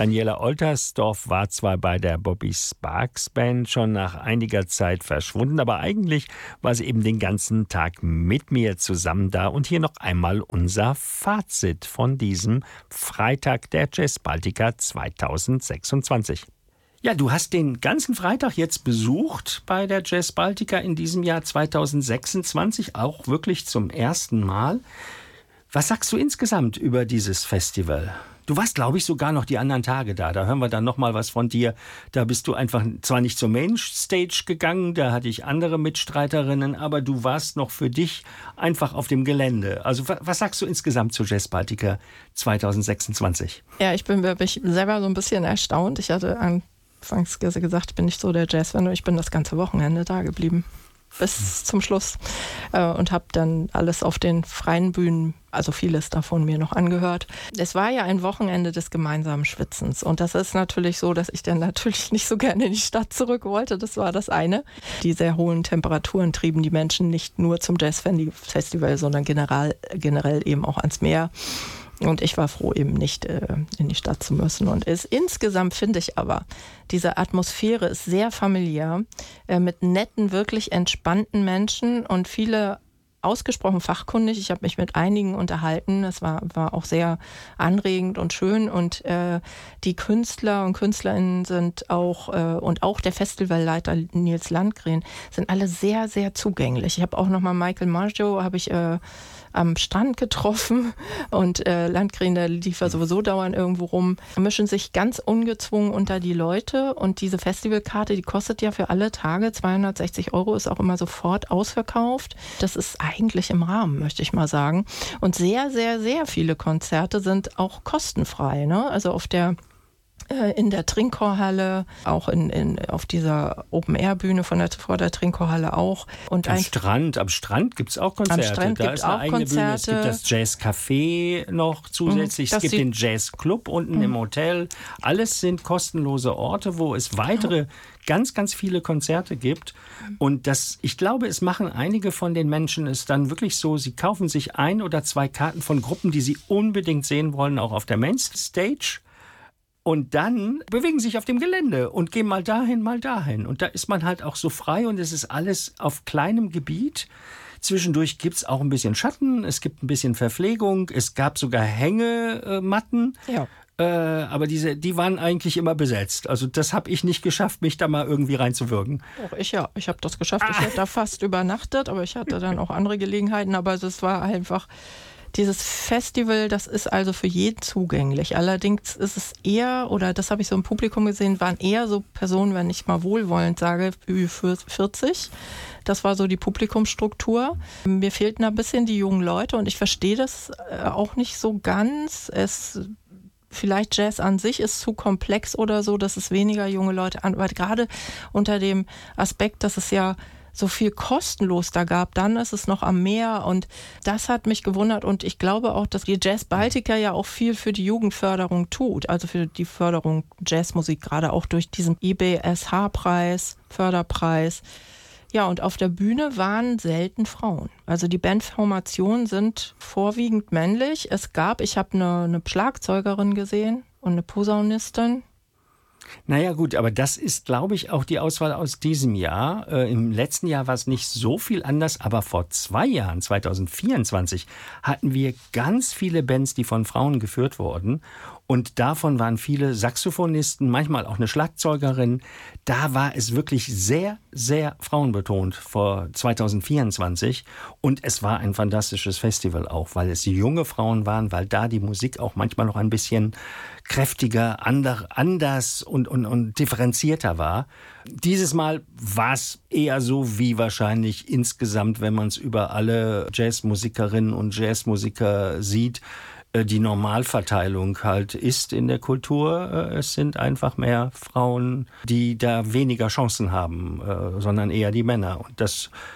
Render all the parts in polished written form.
Daniela Oltersdorf war zwar bei der Bobby Sparks Band schon nach einiger Zeit verschwunden, aber eigentlich war sie eben den ganzen Tag mit mir zusammen da. Und hier noch einmal unser Fazit von diesem Freitag der Jazz Baltica 2026. Ja, du hast den ganzen Freitag jetzt besucht bei der Jazz Baltica in diesem Jahr 2026, auch wirklich zum ersten Mal. Was sagst du insgesamt über dieses Festival? Du warst, glaube ich, sogar noch die anderen Tage da. Da hören wir dann noch mal was von dir. Da bist du einfach zwar nicht zur Mainstage gegangen, da hatte ich andere Mitstreiterinnen, aber du warst noch für dich einfach auf dem Gelände. Also was sagst du insgesamt zur Jazz Baltica 2026? Ja, ich bin wirklich selber so ein bisschen erstaunt. Ich hatte anfangs gesagt, ich bin nicht so der Jazz-Fan, ich bin das ganze Wochenende da geblieben. Bis zum Schluss und habe dann alles auf den freien Bühnen, also vieles davon mir noch angehört. Es war ja ein Wochenende des gemeinsamen Schwitzens und das ist natürlich so, dass ich dann natürlich nicht so gerne in die Stadt zurück wollte. Das war das eine. Die sehr hohen Temperaturen trieben die Menschen nicht nur zum Jazz-Festival, sondern generell eben auch ans Meer. Und ich war froh, eben nicht in die Stadt zu müssen. Und insgesamt finde ich aber, diese Atmosphäre ist sehr familiär, mit netten, wirklich entspannten Menschen und viele ausgesprochen fachkundig. Ich habe mich mit einigen unterhalten. Es war auch sehr anregend und schön. Und die Künstler und Künstlerinnen sind auch, und auch der Festivalleiter Nils Landgren, sind alle sehr, sehr zugänglich. Ich habe auch nochmal Michael Maggio, am Strand getroffen und Landgren, der lief ja sowieso dauernd irgendwo rum, mischen sich ganz ungezwungen unter die Leute und diese Festivalkarte, die kostet ja für alle Tage 260 €, ist auch immer sofort ausverkauft. Das ist eigentlich im Rahmen, möchte ich mal sagen. Und sehr, sehr, sehr viele Konzerte sind auch kostenfrei, ne? Also in der Trinkchorhalle, auch auf dieser Open-Air-Bühne vor der Trinkchorhalle auch. Und am Strand gibt es auch Konzerte. Am Strand gibt es auch Konzerte. Es gibt das Jazz-Café noch zusätzlich. Es gibt den Jazz-Club unten im Hotel. Alles sind kostenlose Orte, wo es weitere ganz, ganz viele Konzerte gibt. Und ich glaube, es machen einige von den Menschen es dann wirklich so, sie kaufen sich 1 oder 2 Karten von Gruppen, die sie unbedingt sehen wollen, auch auf der Mainstage. Und dann bewegen sich auf dem Gelände und gehen mal dahin, mal dahin. Und da ist man halt auch so frei und es ist alles auf kleinem Gebiet. Zwischendurch gibt es auch ein bisschen Schatten, es gibt ein bisschen Verpflegung, es gab sogar Hängematten. Ja. Aber die waren eigentlich immer besetzt. Also das habe ich nicht geschafft, mich da mal irgendwie reinzuwirken. Auch ich habe das geschafft. Ich hätte da fast übernachtet, aber ich hatte dann auch andere Gelegenheiten. Aber es war einfach... Dieses Festival, das ist also für jeden zugänglich. Allerdings ist es eher, oder das habe ich so im Publikum gesehen, waren eher so Personen, wenn ich mal wohlwollend sage, über 40. Das war so die Publikumsstruktur. Mir fehlten ein bisschen die jungen Leute und ich verstehe das auch nicht so ganz. Vielleicht Jazz an sich ist zu komplex oder so, dass es weniger junge Leute an, weil gerade unter dem Aspekt, dass es ja so viel kostenlos da gab, dann ist es noch am Meer und das hat mich gewundert und ich glaube auch, dass die Jazz Baltica ja auch viel für die Jugendförderung tut, also für die Förderung Jazzmusik, gerade auch durch diesen IBSH-Preis, Förderpreis. Ja, und auf der Bühne waren selten Frauen. Also die Bandformationen sind vorwiegend männlich. Ich habe eine Schlagzeugerin gesehen und eine Posaunistin. Naja gut, aber das ist, glaube ich, auch die Auswahl aus diesem Jahr. Im letzten Jahr war es nicht so viel anders, aber vor 2 Jahren, 2024, hatten wir ganz viele Bands, die von Frauen geführt wurden. Und davon waren viele Saxophonisten, manchmal auch eine Schlagzeugerin. Da war es wirklich sehr, sehr frauenbetont vor 2024. Und es war ein fantastisches Festival auch, weil es junge Frauen waren, weil da die Musik auch manchmal noch ein bisschen kräftiger, anders und differenzierter war. Dieses Mal war es eher so wie wahrscheinlich insgesamt, wenn man es über alle Jazzmusikerinnen und Jazzmusiker sieht, die Normalverteilung halt ist in der Kultur. Es sind einfach mehr Frauen, die da weniger Chancen haben, sondern eher die Männer. Und das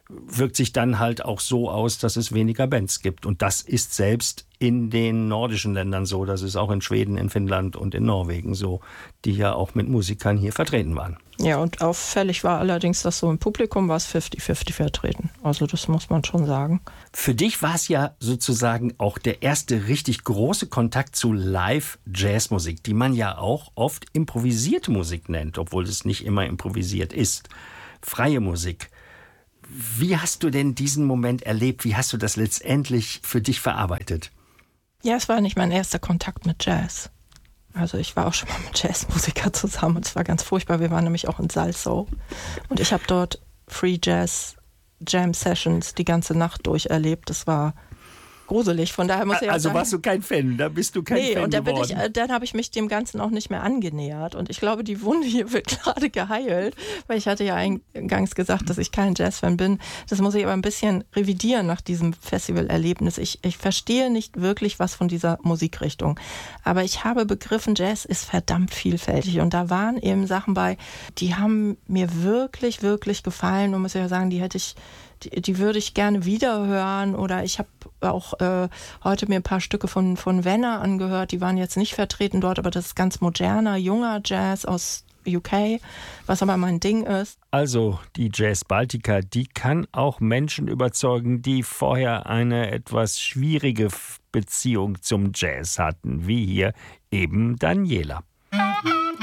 wirkt sich dann halt auch so aus, dass es weniger Bands gibt. Und das ist selbst in den nordischen Ländern so. Das ist auch in Schweden, in Finnland und in Norwegen so, die ja auch mit Musikern hier vertreten waren. Ja, und auffällig war allerdings, dass so im Publikum war es 50-50 vertreten. Also das muss man schon sagen. Für dich war es ja sozusagen auch der erste richtig große Kontakt zu Live-Jazzmusik, die man ja auch oft improvisierte Musik nennt, obwohl es nicht immer improvisiert ist. Freie Musik. Wie hast du denn diesen Moment erlebt? Wie hast du das letztendlich für dich verarbeitet? Ja, es war nicht mein erster Kontakt mit Jazz. Also ich war auch schon mal mit Jazzmusiker zusammen und es war ganz furchtbar. Wir waren nämlich auch in Salzau und ich habe dort Free Jazz Jam Sessions die ganze Nacht durcherlebt. Das war gruselig, von daher muss ich auch also sagen, warst du kein Fan, da bist du kein Fan und geworden. dann habe ich mich dem Ganzen auch nicht mehr angenähert und ich glaube, die Wunde hier wird gerade geheilt, weil ich hatte ja eingangs gesagt, dass ich kein Jazz-Fan bin. Das muss ich aber ein bisschen revidieren nach diesem Festivalerlebnis. Ich verstehe nicht wirklich was von dieser Musikrichtung, aber ich habe begriffen, Jazz ist verdammt vielfältig und da waren eben Sachen bei, die haben mir wirklich, wirklich gefallen und muss ich ja sagen, die würde ich gerne wiederhören oder ich habe auch heute mir ein paar Stücke von Venner angehört, die waren jetzt nicht vertreten dort, aber das ist ganz moderner, junger Jazz aus UK, was aber mein Ding ist. Also die Jazz Baltica, die kann auch Menschen überzeugen, die vorher eine etwas schwierige Beziehung zum Jazz hatten, wie hier eben Daniela.